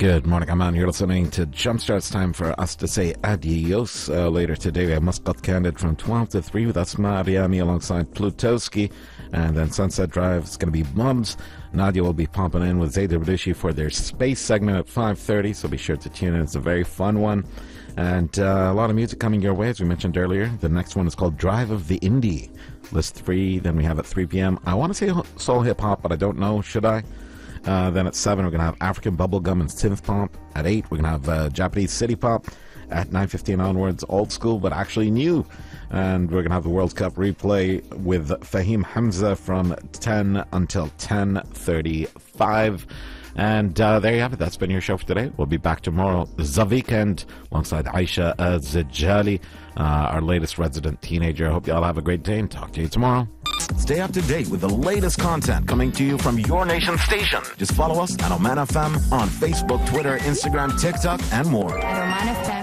Good morning, Amman. You're listening to Jumpstart. It's time for us to say adios. Later today, we have Muscat Candid from 12 to 3 with Asma Ariami alongside Plutowski. And then Sunset Drive is going to be Mums. Nadia will be popping in with Zayda Radushi for their space segment at 5:30, so be sure to tune in. It's a very fun one. And a lot of music coming your way, as we mentioned earlier. The next one is called Drive of the Indie. List 3, then we have at 3 p.m. I want to say soul hip-hop, but I don't know. Should I? Then at 7, we're going to have African Bubblegum and Synth Pop. At 8, we're going to have Japanese City Pop. At 9:15 onwards, old school, but actually new. And we're going to have the World Cup replay with Fahim Hamza from 10 until 10:35. And there you have it. That's been your show for today. We'll be back tomorrow, the weekend, alongside Aisha Zijali, our latest resident teenager. I hope you all have a great day and talk to you tomorrow. Stay up to date with the latest content coming to you from your nation station. Just follow us at Oman FM on Facebook, Twitter, Instagram, TikTok, and more. At Oman FM.